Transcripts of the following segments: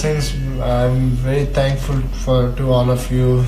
I'm very thankful to all of you.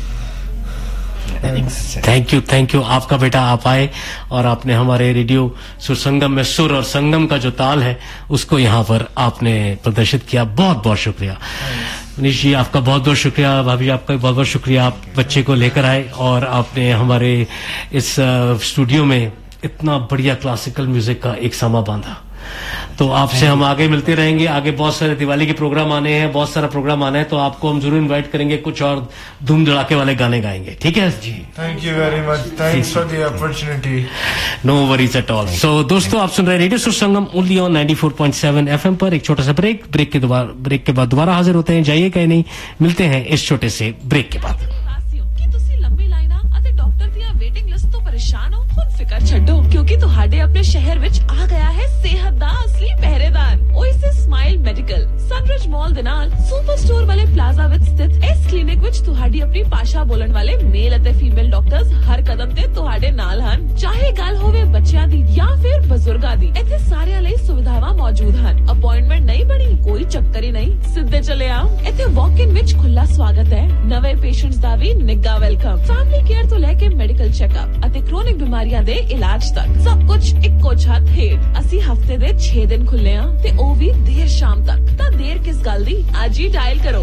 Thank you आपका बेटा आप आए और आपने हमारे रेडियो सुर संगम में सुर और संगम का जो ताल है उसको यहाँ पर आपने प्रदर्शित किया। बहुत बहुत शुक्रिया मनीष जी, आपका बहुत बहुत शुक्रिया। भाभी आपका बहुत बहुत शुक्रिया, आप बच्चे को लेकर आए और आपने हमारे इस स्टूडियो में इतना बढ़िया क्लासिकल म्यूजिक का एक समा बांधा। तो आपसे हम आगे मिलते रहेंगे। आगे बहुत सारे दिवाली के प्रोग्राम आने हैं, बहुत सारा प्रोग्राम आना है, तो आपको हम जरूर इनवाइट करेंगे, कुछ और धूम धड़ाके वाले गाने गाएंगे। ठीक है जी, thank you very much, thanks for the opportunity. No worries at all. सो दोस्तों, आप सुन रहे हैं रेडियो सुर संगम ओनली ऑन 94.7 FM पर। एक छोटा सा ब्रेक के बाद दोबारा हाजिर होते हैं। जाइए कहीं नहीं, मिलते हैं इस छोटे से ब्रेक के बाद। परेशान हो, खुद फिकर छड्डो, क्योंकि ਤੁਹਾਡੇ ਆਪਣੇ ਸ਼ਹਿਰ ਵਿੱਚ ਆ ਗਿਆ ਹੈ ਸਿਹਤ ਦਾ ਅਸਲੀ ਪਹਿਰੇਦਾਰ। ਓਏਸਿਸ ਸਮਾਈਲ ਮੈਡੀਕਲ ਸਨਰਿਜ ਮਾਲ ਦੇ ਨਾਲ ਸੁਪਰ ਸਟੋਰ ਵਾਲੇ ਪਲਾਜ਼ਾ ਵਿੱਚ ਸਥਿਤ ਇਸ ਕਲੀਨਿਕ ਵਿੱਚ ਤੁਹਾਡੀ ਆਪਣੀ ਭਾਸ਼ਾ ਬੋਲਣ ਵਾਲੇ ਮੇਲ ਅਤੇ ਫੀਮੇਲ ਡਾਕਟਰਸ ਹਰ ਕਦਮ ਤੇ ਤੁਹਾਡੇ ਨਾਲ ਹਨ। ਚਾਹੇ ਗੱਲ ਹੋਵੇ ਬੱਚਿਆਂ ਦੀ ਜਾਂ ਫਿਰ ਬਜ਼ੁਰਗਾਂ ਦੀ, ਇੱਥੇ ਸਾਰਿਆਂ ਲਈ ਸੁਵਿਧਾਵਾਂ ਮੌਜੂਦ ਹਨ। ਅਪਾਇੰਟਮੈਂਟ ਨਹੀਂ ਬਣੀ, ਕੋਈ ਚੱਕਰ ਹੀ ਨਹੀਂ, ਸਿੱਧੇ ਚਲੇ ਆਓ। ਇੱਥੇ ਵਾਕ ਇਨ ਵਿੱਚ ਖੁੱਲਾ ਸਵਾਗਤ ਹੈ, ਨਵੇਂ ਪੇਸ਼ੈਂਟਸ ਦਾ ਵੀ ਨਿੱਘਾ ਵੈਲਕਮ। ਫੈਮਿਲੀ ਕੇਅਰ ਤੋਂ ਲੈ ਕੇ ਮੈਡੀਕਲ ਚੈੱਕਅਪ ਅਤੇ ਕ੍ਰੋਨਿਕ ਬਿਮਾਰੀਆਂ ਦੇ ਇਲਾਜ ਤੱਕ ਸਭ ਕੁਝ ਇੱਕੋ ਛੱਤ ਹੇਠ। ਅਸੀਂ ਹਫਤੇ ਦੇ 6 ਦਿਨ ਖੁੱਲੇ ਹਾਂ ਤੇ ਉਹ ਵੀ ਦੇਰ ਸ਼ਾਮ ਤੱਕ। ਤਾਂ ਦੇਰ ਕਿਸ ਗੱਲ ਦੀ, ਅੱਜ ਹੀ ਡਾਇਲ ਕਰੋ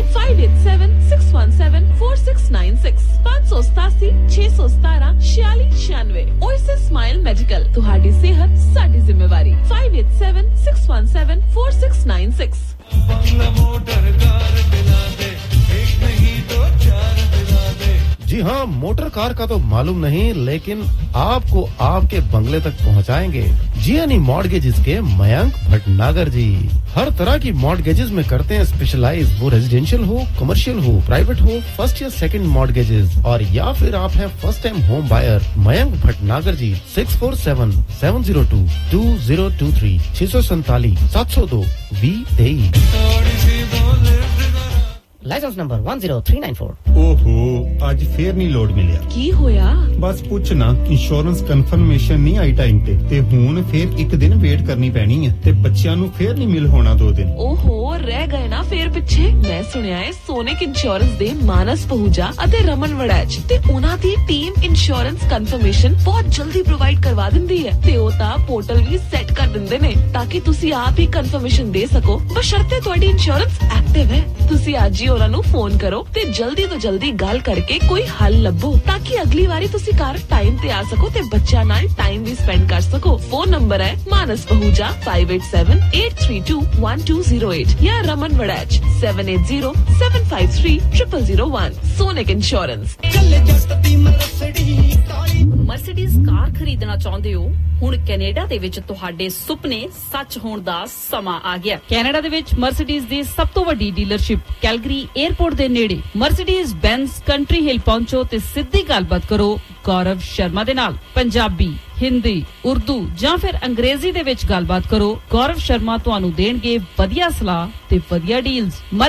5876174696 587 617 4696। ਓਏਸਿਸ ਸਮਾਈਲ ਮੈਡੀਕਲ, ਤੁਹਾਡੀ ਸਿਹਤ ਸਾਡੀ ਜ਼ਿੰਮੇਵਾਰੀ। 5876174696। बंगला मोटर कार दिला दे, एक नहीं तो 4 दिला दे। जी हाँ, मोटर कार का तो मालूम नहीं, लेकिन आपको आपके बंगले तक पहुँचाएंगे जीएनई मॉर्गेजेस के मयंक भटनागर जी। हर तरह की मॉर्गेजेस में करते हैं स्पेशलाइज, वो रेजिडेंशियल हो, कमर्शियल हो, प्राइवेट हो, फर्स्ट या सेकंड मॉर्गेजेस, और या फिर आप हैं first time home buyer. Mayank Bhatnagar जी 6477022023 647 702 2023। Licence number 10394। ओहो, आज फिर नहीं लोड मिलिया। ਕੀ ਹੋਇਆ? बस पूछना, इंश्योरेंस कंफर्मेशन नहीं आई टाइम ते हुन फिर एक दिन वेट करनी पैनी है ते बच्चियां नु फिर नहीं मिल होना 2 दिन। ਓਹੋ, ਰਹਿ ਗਏ ਨਾ ਫੇਰ ਪਿੱਛੇ। ਮੈਂ ਸੁਣਿਆ ਹੈ ਸੋਨਿਕ ਇੰਸ਼ੋਰੈਂਸ ਦੇ ਮਾਨਸ ਪਹੂਜਾ ਅਤੇ ਰਮਨ ਵੜੈਚ ਤੇ ਉਹਨਾਂ ਦੀ ਟੀਮ ਇੰਸ਼ੋਰੈਂਸ ਕਨਫਰਮੇਸ਼ਨ ਬਹੁਤ ਜਲਦੀ ਪ੍ਰੋਵਾਈਡ ਕਰਵਾ ਦਿੰਦੀ ਹੈ ਤੇ ਉਹ ਤਾਂ ਪੋਰਟਲ ਵੀ ਸੈੱਟ ਕਰ ਦਿੰਦੇ ਨੇ ਤਾਂ ਕਿ ਤੁਸੀਂ ਆਪ ਹੀ ਕਨਫਰਮੇਸ਼ਨ ਦੇ ਸਕੋ, ਬਸ਼ਰਤੇ ਤੁਹਾਡੀ ਇੰਸ਼ੋਰੈਂਸ ਐਕਟਿਵ ਹੈ। ਤੁਸੀਂ ਅੱਜ ਹੀ ਉਹਨਾਂ ਨੂੰ ਫੋਨ ਕਰੋ ਤੇ ਜਲਦੀ ਤੋਂ ਜਲਦੀ ਗੱਲ ਕਰਕੇ ਕੋਈ ਹੱਲ ਲੱਭੋ ਤਾਂ ਕਿ ਅਗਲੀ ਵਾਰੀ ਤੁਸੀਂ ਘਰ ਟਾਈਮ ਤੇ ਆ ਸਕੋ ਤੇ ਬੱਚਿਆਂ ਨਾਲ ਟਾਈਮ ਵੀ ਸਪੈਂਡ ਕਰ ਸਕੋ। ਫੋਨ ਨੰਬਰ ਹੈ ਮਾਨਸ ਪਹੂਜਾ 5878321208 ਜਾਂ Raman Waraich 7807530001। Sonic insurance. Mercedes ਕਾਰ ਖਰੀਦਣਾ ਚਾਹੁੰਦੇ ਹੋ? ਹੁਣ ਕੈਨੇਡਾ ਦੇ ਵਿੱਚ ਤੁਹਾਡੇ ਸੁਪਨੇ ਸੱਚ ਹੋਣ ਦਾ ਸਮਾਂ ਆ ਗਿਆ। ਕੈਨੇਡਾ ਦੇ ਵਿੱਚ ਮਰਸੀਡੀਜ਼ ਦੀ ਸਭ ਤੋਂ ਵੱਡੀ ਡੀਲਰਸ਼ਿਪ ਕੈਲਗਰੀ 에ਅਰਪੋਰਟ ਦੇ ਨੇੜੇ ਮਰਸੀਡੀਜ਼ ਬੈਂਜ਼ ਕੰਟਰੀ ਹਿੱਲ ਪਹੁੰਚੋ ਤੇ ਸਿੱਧੀ ਗੱਲਬਾਤ ਕਰੋ ਗੌਰਵ ਸ਼ਰਮਾ ਦੇ ਨਾਲ। ਪੰਜਾਬੀ, ਹਿੰਦੀ, ਉਰਦੂ ਜਾਂ ਫਿਰ ਅੰਗਰੇਜ਼ੀ ਦੇ ਵਿੱਚ ਗੱਲਬਾਤ ਕਰੋ। ਗੌਰਵ ਸ਼ਰਮਾ ਤੁਹਾਨੂੰ ਦੇਣਗੇ ਵਧੀਆ ਸਲਾਹ ਤੇ ਵਧੀਆ ਡੀਲਸ।